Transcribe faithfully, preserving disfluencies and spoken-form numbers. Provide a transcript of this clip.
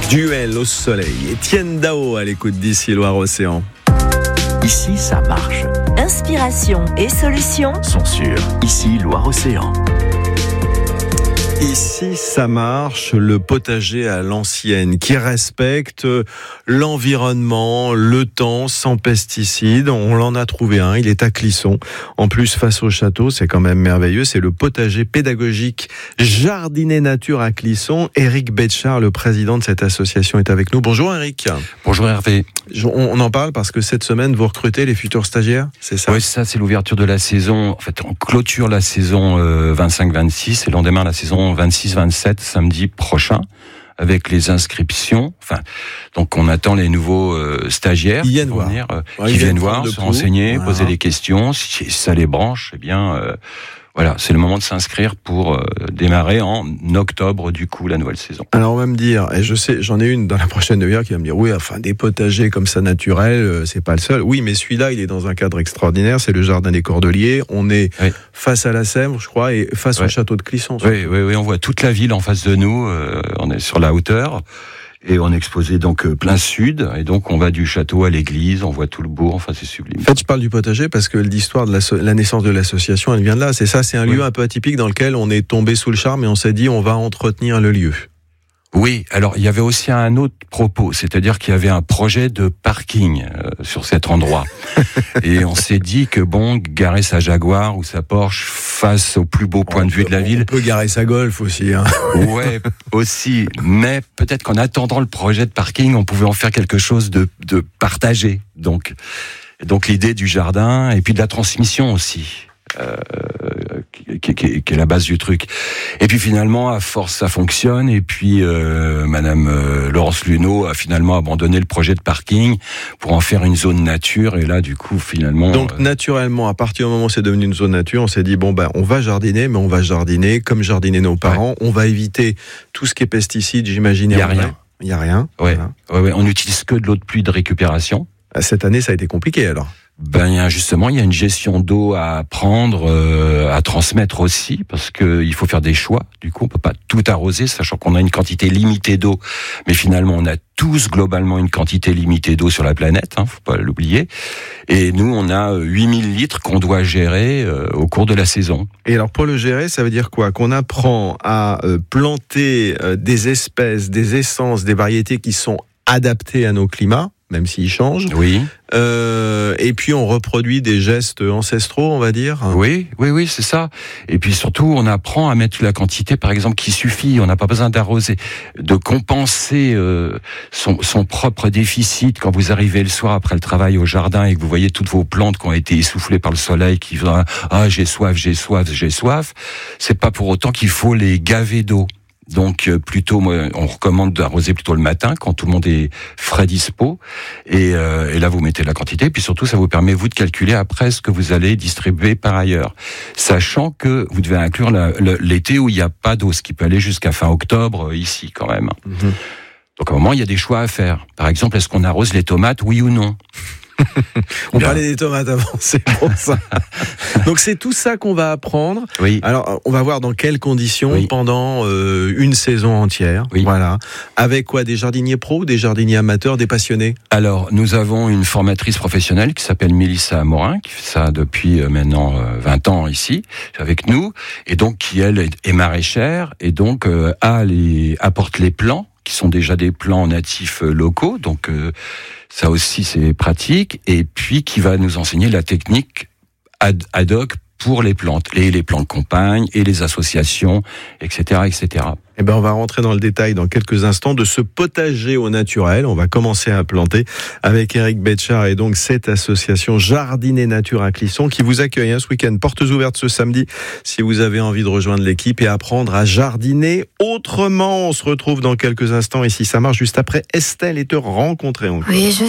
Duel au soleil. Étienne Dao à l'écoute d'Ici Loire-Océan. Ici, ça marche. Inspiration et solutions Sont sûrs. Ici, Loire-Océan. Ici, ça marche, le potager à l'ancienne qui respecte l'environnement, le temps, sans pesticides. On l'en a trouvé un, il est à Clisson. En plus, face au château, c'est quand même merveilleux. C'est le potager pédagogique Jardiner Nature à Clisson. Éric Betchard, le président de cette association, est avec nous. Bonjour Éric. Bonjour Hervé. On en parle parce que cette semaine, vous recrutez les futurs stagiaires, c'est ça? Oui, ça, c'est l'ouverture de la saison. En fait, on clôture la saison euh, vingt-cinq vingt-six et l'on démarre la saison vingt-six vingt-sept samedi prochain avec les inscriptions. Enfin, donc on attend les nouveaux euh, stagiaires ils viennent qui voir, venir, euh, ouais, qui ils viennent viennent voir, prendre se le pouls. renseigner, Voilà. poser des questions. Si ça les branche, eh bien, euh, voilà, c'est le moment de s'inscrire pour euh, démarrer en octobre du coup la nouvelle saison. Alors on va me dire, et je sais, j'en ai une dans la prochaine demi-heure qui va me dire, oui, enfin des potagers comme ça naturels, euh, c'est pas le seul. Oui, mais celui-là, il est dans un cadre extraordinaire, c'est le jardin des Cordeliers. On est Oui. face à la Sèvre, je crois, et face Ouais. au château de Clisson. Oui, oui, oui, on voit toute la ville en face de nous. Euh, on est sur la hauteur. Et on est exposé donc euh, plein sud, et donc on va du château à l'église, on voit tout le bourg, enfin c'est sublime. En fait, je parle du potager parce que l'histoire de la, la naissance de l'association, elle vient de là. C'est ça, c'est un Oui. lieu un peu atypique dans lequel on est tombé sous le charme et on s'est dit, on va entretenir le lieu. Oui, alors il y avait aussi un autre propos, c'est-à-dire qu'il y avait un projet de parking euh, sur cet endroit. Et on s'est dit que bon, garer sa Jaguar ou sa Porsche face au plus beau point On de vue peut- de la On ville, peut garer sa Golf aussi. Hein. ouais, aussi, mais peut-être qu'en attendant le projet de parking, on pouvait en faire quelque chose de, de partagé. Donc, donc l'idée du jardin et puis de la transmission aussi. Euh, qui, qui, qui est la base du truc. Et puis finalement, à force, ça fonctionne. Et puis, euh, Madame euh, Laurence Luneau a finalement abandonné le projet de parking pour en faire une zone nature. Et là, du coup, finalement... Donc euh, naturellement, à partir du moment où c'est devenu une zone nature, on s'est dit bon ben on va jardiner, mais on va jardiner comme jardinaient nos parents. On va éviter tout ce qui est pesticides, j'imagine. Il y a rien. Il y a rien. ouais, Voilà. ouais, ouais, on n'utilise que de l'eau de pluie de récupération. Cette année, ça a été compliqué alors. Ben, il y a justement, il y a une gestion d'eau à prendre, euh, à transmettre aussi, parce que il faut faire des choix. Du coup, on peut pas tout arroser, sachant qu'on a une quantité limitée d'eau. Mais finalement, on a tous globalement une quantité limitée d'eau sur la planète, hein, faut pas l'oublier. Et nous, on a huit mille litres qu'on doit gérer euh, au cours de la saison. Et alors pour le gérer, ça veut dire quoi? Qu'on apprend à euh, planter euh, des espèces, des essences, des variétés qui sont adaptées à nos climats, même s'ils changent. Oui. Euh, et puis on reproduit des gestes ancestraux, on va dire. Oui, oui, oui, c'est ça. Et puis surtout, on apprend à mettre la quantité, par exemple, qui suffit. On n'a pas besoin d'arroser, de compenser euh, son, son propre déficit quand vous arrivez le soir après le travail au jardin et que vous voyez toutes vos plantes qui ont été essoufflées par le soleil, qui vont ah j'ai soif, j'ai soif, j'ai soif. C'est pas pour autant qu'il faut les gaver d'eau. Donc euh, plutôt, moi, on recommande d'arroser plutôt le matin quand tout le monde est frais dispo. Et, euh, et là, vous mettez la quantité. Puis surtout, ça vous permet vous de calculer après ce que vous allez distribuer par ailleurs, sachant que vous devez inclure la, le, l'été où il n'y a pas d'eau, ce qui peut aller jusqu'à fin octobre euh, ici quand même. Mm-hmm. Donc à un moment, il y a des choix à faire. Par exemple, est-ce qu'on arrose les tomates, oui ou non? On Bien. parlait des tomates avant, c'est pour ça. Donc c'est tout ça qu'on va apprendre. Oui. Alors on va voir dans quelles conditions Oui. pendant euh, une saison entière. Oui. Voilà. Avec quoi? Des jardiniers pros, des jardiniers amateurs, des passionnés? Alors, nous avons une formatrice professionnelle qui s'appelle Mélissa Morin, qui fait ça depuis euh, maintenant euh, vingt ans ici, avec nous, et donc qui, elle, est, est maraîchère, et donc euh, a les, apporte les plants, qui sont déjà des plants natifs euh, locaux, donc euh, ça aussi c'est pratique, et puis qui va nous enseigner la technique ad, ad hoc pour les plantes, et les plants de campagne, et les associations, et cetera, et cetera. Eh ben, on va rentrer dans le détail dans quelques instants de ce potager au naturel. On va commencer à planter avec Éric Betchard et donc cette association Jardiner Nature à Clisson qui vous accueille hein, ce week-end. Portes ouvertes ce samedi si vous avez envie de rejoindre l'équipe et apprendre à jardiner autrement. On se retrouve dans quelques instants ici. Ça marche juste après Estelle et te rencontrer encore. Oui, je